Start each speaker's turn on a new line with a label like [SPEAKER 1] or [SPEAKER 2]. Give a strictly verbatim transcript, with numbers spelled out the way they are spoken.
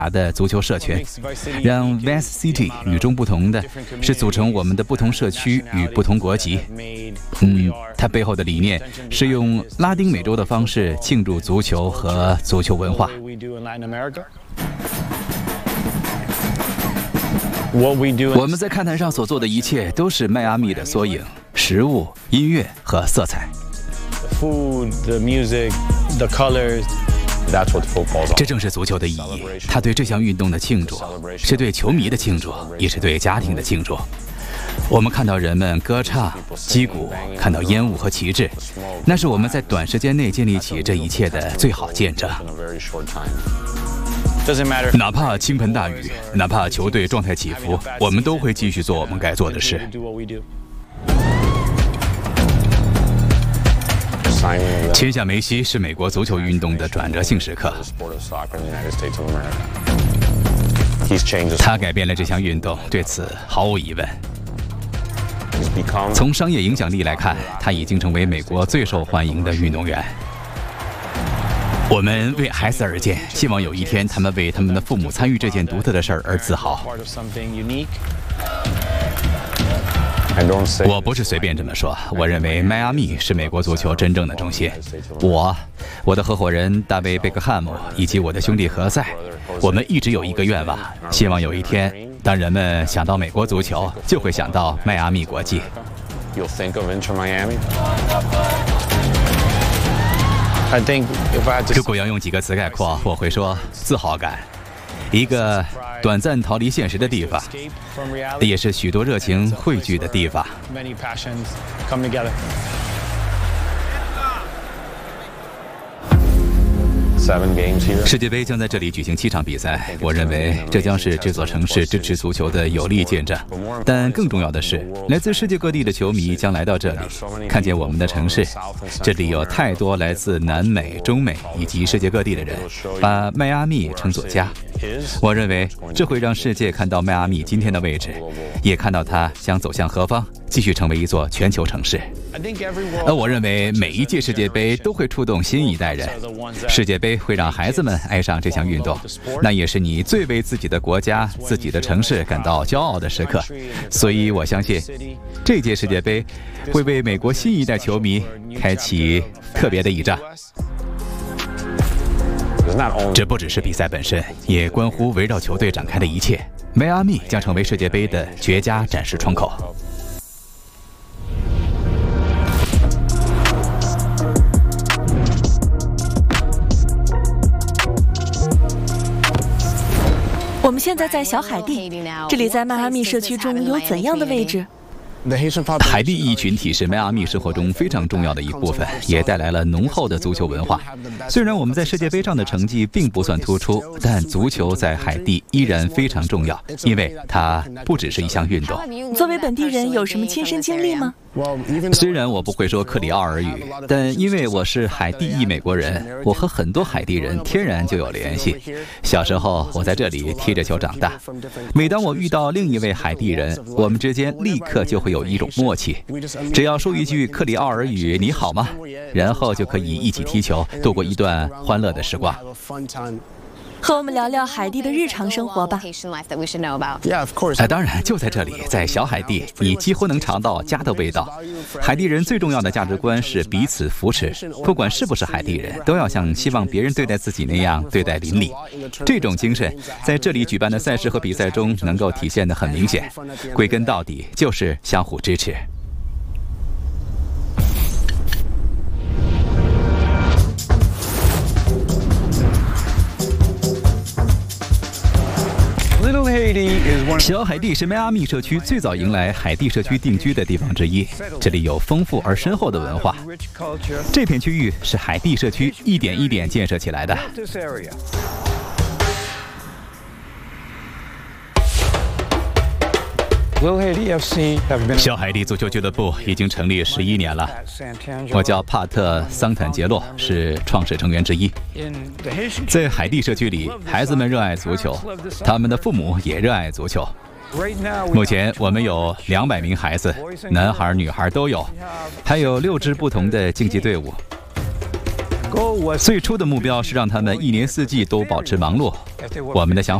[SPEAKER 1] 的足球社群，让 Vice City 与众不同的是组成我们的不同社区与不同国籍。嗯，它背后的理念是用拉丁美洲的方式庆祝足球和足球文化。我们在看台上所做的一切都是迈阿密的缩影，食物、音乐和色彩。这正是足球的意义，它对这项运动的庆祝，是对球迷的庆祝，也是对家庭的庆祝。我们看到人们歌唱、击鼓，看到烟雾和旗帜，那是我们在短时间内建立起这一切的最好见证。哪怕倾盆大雨，哪怕球队状态起伏，我们都会继续做我们该做的事。签下梅西是美国足球运动的转折性时刻，他改变了这项运动，对此毫无疑问。从商业影响力来看，他已经成为美国最受欢迎的运动员。我们为孩子而建，希望有一天他们为他们的父母参与这件独特的事儿而自豪。我不是随便这么说，我认为迈阿密是美国足球真正的中心。我、我的合伙人大卫·贝克汉姆以及我的兄弟何塞，我们一直有一个愿望，希望有一天，当人们想到美国足球，就会想到迈阿密国际。如果要用几个词概括，我会说自豪感，一个短暂逃离现实的地方，也是许多热情汇聚的地方。世界杯将在这里举行七场比赛，我认为这将是这座城市支持足球的有力见证。但更重要的是，来自世界各地的球迷将来到这里，看见我们的城市。这里有太多来自南美、中美以及世界各地的人，把迈阿密称作家。我认为这会让世界看到迈阿密今天的位置，也看到它将走向何方，继续成为一座全球城市。而我认为每一届世界杯都会触动新一代人，世界杯会让孩子们爱上这项运动，那也是你最为自己的国家、自己的城市感到骄傲的时刻。所以我相信，这届世界杯会为美国新一代球迷开启特别的一章。这不只是比赛本身，也关乎围绕球队展开的一切。迈阿密将成为世界杯的绝佳展示窗口。
[SPEAKER 2] 我们现在在小海地，这里在迈阿密社区中有怎样的位置？
[SPEAKER 1] 海地裔群体是迈阿密生活中非常重要的一部分，也带来了浓厚的足球文化。虽然我们在世界杯上的成绩并不算突出，但足球在海地依然非常重要，因为它不只是一项运动。
[SPEAKER 2] 作为本地人，有什么亲身经历吗？
[SPEAKER 1] 虽然我不会说克里奥尔语，但因为我是海地裔美国人，我和很多海地人天然就有联系。小时候我在这里踢着球长大，每当我遇到另一位海地人，我们之间立刻就会有一种默契，只要说一句克里奥尔语你好吗，然后就可以一起踢球，度过一段欢乐的时光。
[SPEAKER 2] 和我们聊聊海地的日常生活吧。
[SPEAKER 1] 啊，当然，就在这里，在小海地，你几乎能尝到家的味道。海地人最重要的价值观是彼此扶持，不管是不是海地人，都要像希望别人对待自己那样对待邻里。这种精神在这里举办的赛事和比赛中能够体现得很明显。归根到底，就是相互支持。小海地是迈阿密社区最早迎来海地社区定居的地方之一，这里有丰富而深厚的文化。这片区域是海地社区一点一点建设起来的。小海地足球俱乐部已经成立十一年了，我叫帕特·桑坦杰洛，是创始成员之一。在海地社区里，孩子们热爱足球，他们的父母也热爱足球。目前我们有两百名孩子，男孩、女孩都有，还有六支不同的竞技队伍。 最初的目标是让他们一年四季都保持忙碌。我们的想法